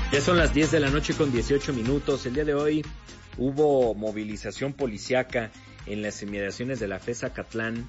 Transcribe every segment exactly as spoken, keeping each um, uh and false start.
Ya son las diez de la noche con dieciocho minutos. El día de hoy hubo movilización policiaca en las inmediaciones de la FES Acatlán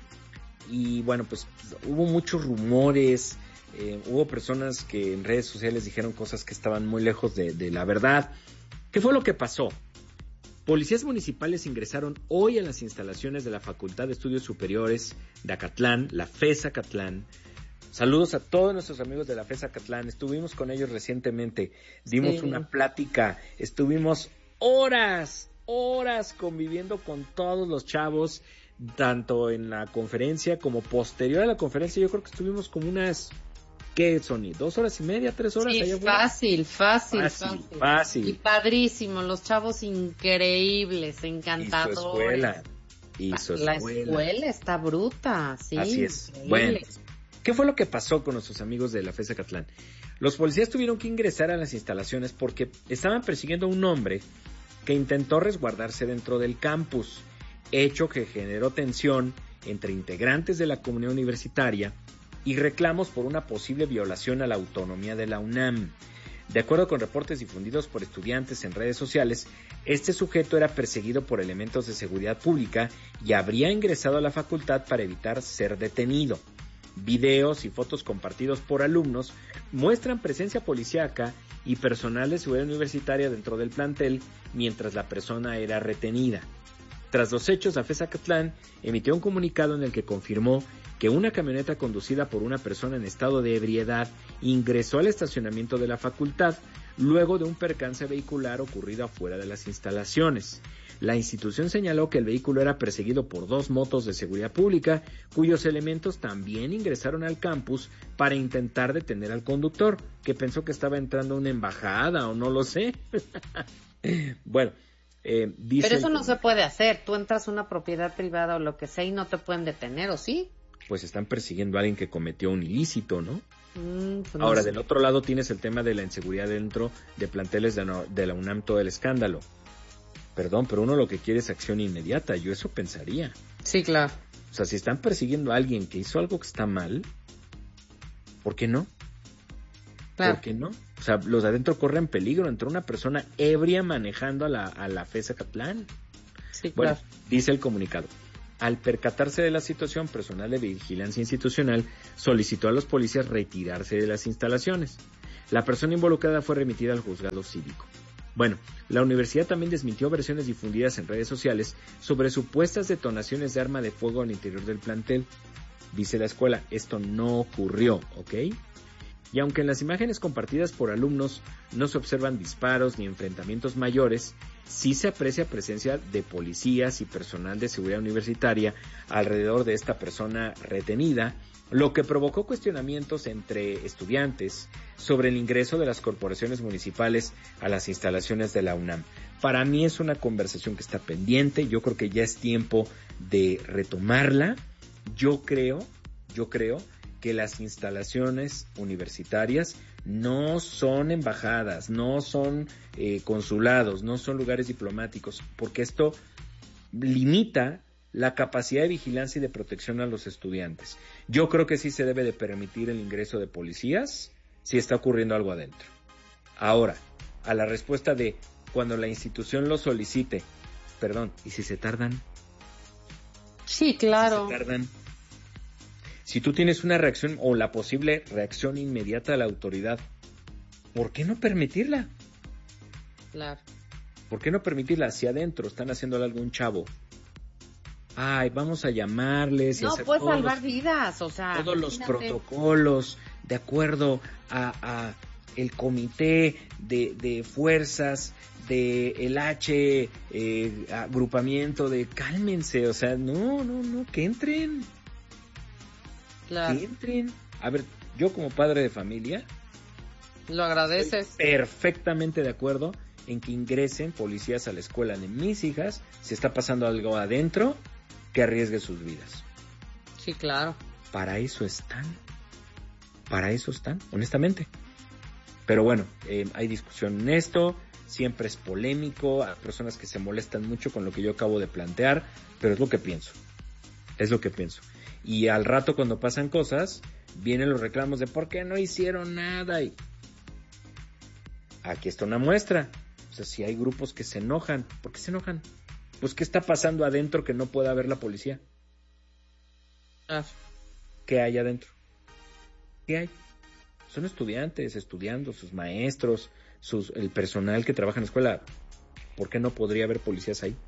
y bueno, pues hubo muchos rumores, eh, hubo personas que en redes sociales dijeron cosas que estaban muy lejos de, de la verdad. ¿Qué fue lo que pasó? Policías municipales ingresaron hoy a las instalaciones de la Facultad de Estudios Superiores de Acatlán, la FES Acatlán. Saludos a todos nuestros amigos de la FES Acatlán. Estuvimos con ellos recientemente, dimos sí. una plática, estuvimos horas, horas conviviendo con todos los chavos, tanto en la conferencia como posterior a la conferencia. Yo creo que estuvimos como unas, ¿qué, Sony? ¿Dos horas y media, tres horas? Sí, allá fácil, fácil, fácil, fácil, fácil. Y padrísimo, los chavos increíbles, encantadores. Y su escuela. Y su la escuela. escuela está bruta, sí. Así es. Increíble. Bueno, ¿qué fue lo que pasó con nuestros amigos de la FES Acatlán? Los policías tuvieron que ingresar a las instalaciones porque estaban persiguiendo a un hombre que intentó resguardarse dentro del campus, hecho que generó tensión entre integrantes de la comunidad universitaria y reclamos por una posible violación a la autonomía de la UNAM. De acuerdo con reportes difundidos por estudiantes en redes sociales, este sujeto era perseguido por elementos de seguridad pública y habría ingresado a la facultad para evitar ser detenido. Videos y fotos compartidos por alumnos muestran presencia policíaca y personal de seguridad universitaria dentro del plantel mientras la persona era retenida. Tras los hechos, la FES Acatlán emitió un comunicado en el que confirmó que una camioneta conducida por una persona en estado de ebriedad ingresó al estacionamiento de la facultad luego de un percance vehicular ocurrido afuera de las instalaciones. La institución señaló que el vehículo era perseguido por dos motos de seguridad pública, cuyos elementos también ingresaron al campus para intentar detener al conductor, que pensó que estaba entrando a una embajada o no lo sé. Bueno, eh, dice... Pero eso no se puede hacer. Tú entras a una propiedad privada o lo que sea y no te pueden detener, ¿o sí? Pues están persiguiendo a alguien que cometió un ilícito, ¿no? Mm, pues Ahora, no sé. del otro lado tienes el tema de la inseguridad dentro de planteles de, no, de la UNAM, todo el escándalo. Perdón, pero uno lo que quiere es acción inmediata, yo eso pensaría. Sí, claro. O sea, si están persiguiendo a alguien que hizo algo que está mal, ¿por qué no? Claro. ¿Por qué no? O sea, los de adentro corren peligro, entró una persona ebria manejando a la, a la FES Acatlán. Sí, Bueno, claro. dice el comunicado. Al percatarse de la situación, personal de vigilancia institucional solicitó a los policías retirarse de las instalaciones. La persona involucrada fue remitida al juzgado cívico. Bueno, la universidad también desmintió versiones difundidas en redes sociales sobre supuestas detonaciones de arma de fuego al interior del plantel. Dice la escuela, esto no ocurrió, ¿ok? Y aunque en las imágenes compartidas por alumnos no se observan disparos ni enfrentamientos mayores, sí se aprecia presencia de policías y personal de seguridad universitaria alrededor de esta persona retenida, lo que provocó cuestionamientos entre estudiantes sobre el ingreso de las corporaciones municipales a las instalaciones de la UNAM. Para mí es una conversación que está pendiente, yo creo que ya es tiempo de retomarla. Yo creo, yo creo que las instalaciones universitarias no son embajadas, no son eh, consulados, no son lugares diplomáticos, porque esto limita la capacidad de vigilancia y de protección a los estudiantes. Yo creo que sí se debe de permitir el ingreso de policías si está ocurriendo algo adentro. Ahora, a la respuesta de cuando la institución lo solicite, perdón, ¿y si se tardan? Sí, claro. Si se tardan. Si tú tienes una reacción o la posible reacción inmediata de la autoridad, ¿por qué no permitirla? Claro. ¿Por qué no permitirla? Si adentro están haciéndole algo a algún chavo, ay, vamos a llamarles y No, hacer puede todos salvar los, vidas, o sea, todos los imagínate. protocolos de acuerdo a, a el comité de, de fuerzas de el H eh, agrupamiento de cálmense, o sea, no, no, no, que entren, Claro. que entren. A ver, yo como padre de familia Lo agradeces. estoy perfectamente de acuerdo en que ingresen policías a la escuela de mis hijas, si está pasando algo adentro, que arriesgue sus vidas. Sí, claro. Para eso están. Para eso están, honestamente. Pero bueno, eh, hay discusión en esto, siempre es polémico, hay personas que se molestan mucho con lo que yo acabo de plantear, pero es lo que pienso. Es lo que pienso. Y al rato cuando pasan cosas, vienen los reclamos de ¿por qué no hicieron nada? Y aquí está una muestra. O sea, si hay grupos que se enojan, ¿por qué se enojan? Pues, ¿qué está pasando adentro que no pueda ver la policía? Ah. ¿Qué hay adentro? ¿Qué hay? Son estudiantes estudiando, sus maestros, sus, el personal que trabaja en la escuela. ¿Por qué no podría haber policías ahí?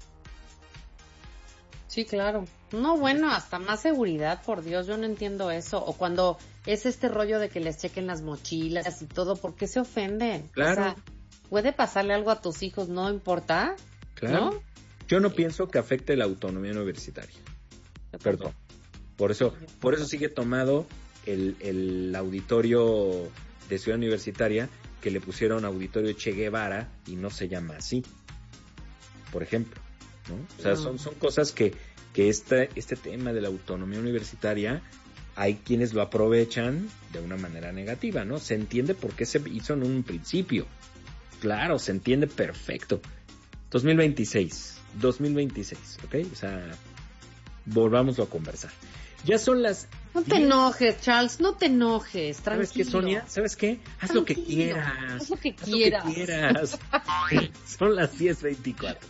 Sí, claro. No, bueno, hasta más seguridad, por Dios, yo no entiendo eso. O cuando es este rollo de que les chequen las mochilas y todo, ¿por qué se ofenden? Claro. O sea, puede pasarle algo a tus hijos, no importa. Claro. ¿No? Yo no pienso que afecte la autonomía universitaria. Perdón. Por eso, por eso sigue tomado el, el auditorio de Ciudad Universitaria, que le pusieron auditorio Che Guevara y no se llama así. Por ejemplo, ¿no? O sea, son, son cosas que, que este, este tema de la autonomía universitaria, hay quienes lo aprovechan de una manera negativa, ¿no? Se entiende por qué se hizo en un principio. Claro, se entiende perfecto. dos mil veintiséis, dos mil veintiséis, ¿ok? O sea, volvámoslo a conversar. Ya son las... No te enojes, Charles, no te enojes, tranquilo. ¿Sabes qué, Sonia? ¿Sabes qué? Haz Tranquilo, lo que quieras. Haz lo que Haz quieras. Lo que quieras. Son las diez veinticuatro.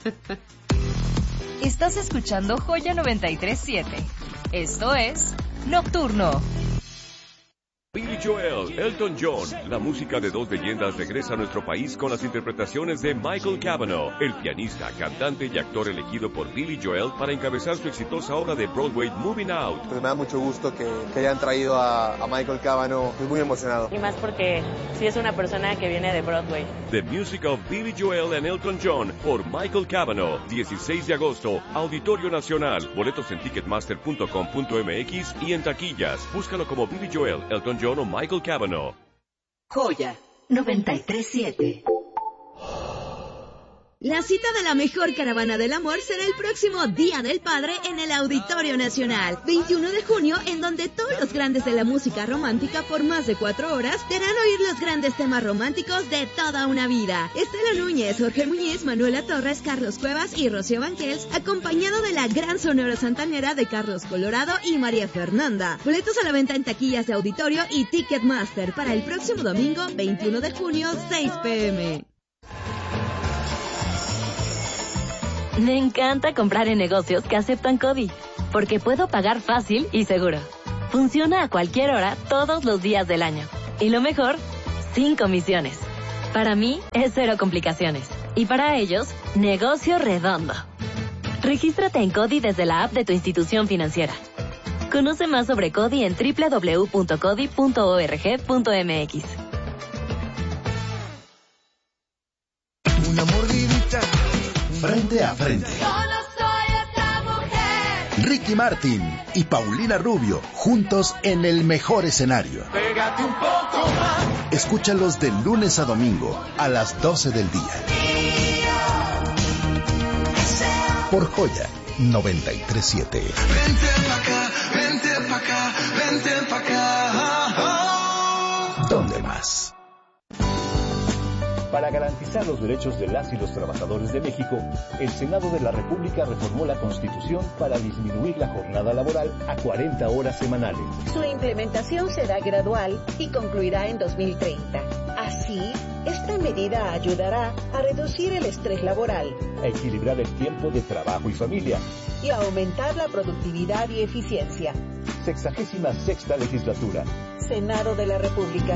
Estás escuchando Joya noventa y tres punto siete. Esto es Nocturno. Billy Joel, Elton John, la música de dos leyendas regresa a nuestro país con las interpretaciones de Michael Cavanaugh, el pianista, cantante y actor elegido por Billy Joel para encabezar su exitosa obra de Broadway Moving Out. Pues me da mucho gusto que, que hayan traído a, a Michael Cavanaugh, estoy muy emocionado. Y más porque sí es una persona que viene de Broadway. The Music of Billy Joel and Elton John por Michael Cavanaugh, dieciséis de agosto, Auditorio Nacional, boletos en ticketmaster punto com punto m x y en taquillas. Búscalo como Billy Joel, Elton John o Michael Cavanaugh. Joya noventa y tres punto siete. La cita de la mejor caravana del amor será el próximo Día del Padre en el Auditorio Nacional, veintiuno de junio, en donde todos los grandes de la música romántica por más de cuatro horas te harán oír los grandes temas románticos de toda una vida. Estela Núñez, Jorge Muñiz, Manuela Torres, Carlos Cuevas y Rocío Banquels, acompañado de la gran sonora santanera de Carlos Colorado y María Fernanda. Boletos a la venta en taquillas de Auditorio y Ticketmaster para el próximo domingo, veintiuno de junio, seis pe eme. Me encanta comprar en negocios que aceptan CODI, porque puedo pagar fácil y seguro. Funciona a cualquier hora, todos los días del año. Y lo mejor, sin comisiones. Para mí, es cero complicaciones. Y para ellos, negocio redondo. Regístrate en CODI desde la app de tu institución financiera. Conoce más sobre CODI en doble u doble u doble u punto codi punto org punto m x. Una mordidita. Frente a frente. Yo no soy esta mujer. Ricky Martin y Paulina Rubio, juntos en el mejor escenario. Pégate un poco más. Escúchalos de lunes a domingo a las doce del día. Por Joya noventa y tres punto siete. Vente pa' acá, vente pa' acá, vente pa' acá. ¿Dónde más? Para garantizar los derechos de las y los trabajadores de México, el Senado de la República reformó la Constitución para disminuir la jornada laboral a cuarenta horas semanales. Su implementación será gradual y concluirá en dos mil treinta. Así, esta medida ayudará a reducir el estrés laboral, a equilibrar el tiempo de trabajo y familia y a aumentar la productividad y eficiencia. Sexagésima sexta legislatura. Senado de la República.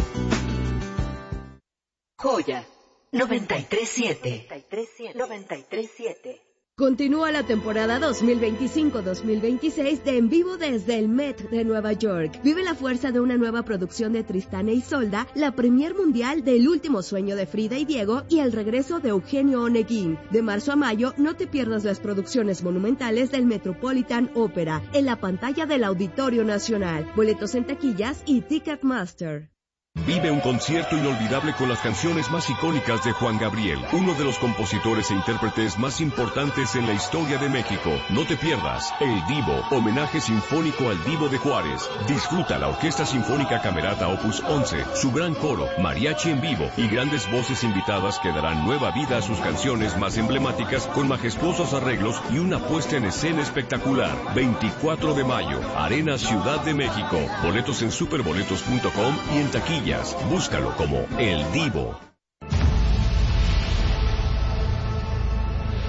Joya noventa y tres punto siete. noventa y tres punto siete. Continúa la temporada dos mil veinticinco dos mil veintiséis de En Vivo desde el Met de Nueva York. Vive la fuerza de una nueva producción de Tristán e Isolda, la premier mundial del Último Sueño de Frida y Diego y el regreso de Eugenio Oneguín. De marzo a mayo, no te pierdas las producciones monumentales del Metropolitan Opera en la pantalla del Auditorio Nacional. Boletos en taquillas y Ticketmaster. Vive un concierto inolvidable con las canciones más icónicas de Juan Gabriel, uno de los compositores e intérpretes más importantes en la historia de México. No te pierdas El Divo, homenaje sinfónico al Divo de Juárez. Disfruta la Orquesta Sinfónica Camerata Opus once, su gran coro, mariachi en vivo y grandes voces invitadas que darán nueva vida a sus canciones más emblemáticas con majestuosos arreglos y una puesta en escena espectacular. veinticuatro de mayo, Arena Ciudad de México. Boletos en superboletos punto com y en taquilla. Búscalo como El Divo.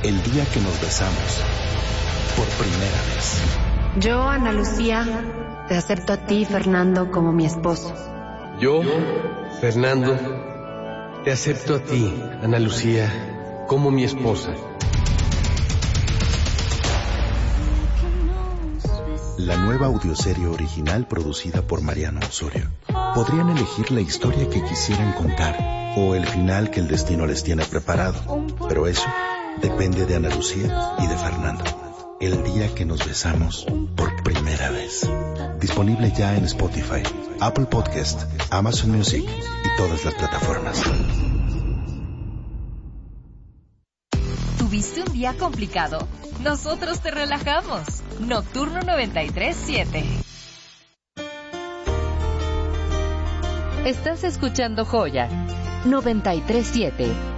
El día que nos besamos por primera vez. Yo, Ana Lucía, te acepto a ti, Fernando, como mi esposo. Yo, Fernando, te acepto a ti, Ana Lucía, como mi esposa. La nueva audioserie original producida por Mariano Osorio. Podrían elegir la historia que quisieran contar o el final que el destino les tiene preparado, pero eso depende de Ana Lucía y de Fernando. El día que nos besamos por primera vez. Disponible ya en Spotify, Apple Podcast, Amazon Music y todas las plataformas. ¿Tuviste un día complicado? Nosotros te relajamos. Nocturno noventa y tres siete. Estás escuchando Joya noventa y tres siete.